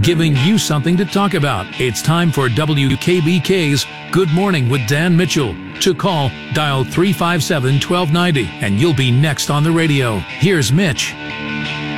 giving you something to talk about. It's time for WKBK's Good Morning with Dan Mitchell. To call, dial 357-1290, and you'll be next on the radio. Here's Mitch.